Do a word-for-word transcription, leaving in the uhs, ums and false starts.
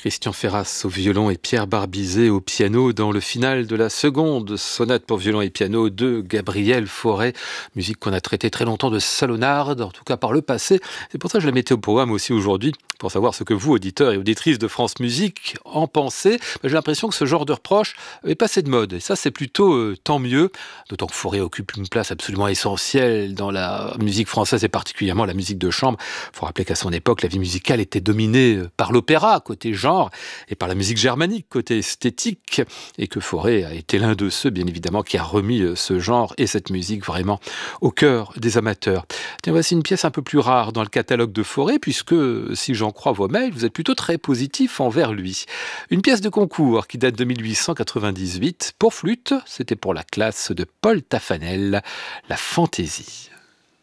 Christian Ferras au violon et Pierre Barbizet au piano dans le final de la seconde sonate pour violon et piano de Gabriel Fauré. Musique qu'on a traitée très longtemps de salonnarde, en tout cas par le passé. C'est pour ça que je la mettais au programme aussi aujourd'hui, pour savoir ce que vous, auditeurs et auditrices de France Musique, en pensez. J'ai l'impression que ce genre de reproche est passé de mode. Et ça, c'est plutôt euh, tant mieux. D'autant que Fauré occupe une place absolument essentielle dans la musique française et particulièrement la musique de chambre. Il faut rappeler qu'à son époque, la vie musicale était dominée par l'opéra, côté genre, et par la musique germanique, côté esthétique, et que Fauré a été l'un de ceux, bien évidemment, qui a remis ce genre et cette musique vraiment au cœur des amateurs. Tiens, voici une pièce un peu plus rare dans le catalogue de Fauré, puisque, si j'en crois vos mails, vous êtes plutôt très positif envers lui. Une pièce de concours qui date de mille huit cent quatre-vingt-dix-huit, pour flûte, c'était pour la classe de Paul Taffanel, La Fantaisie.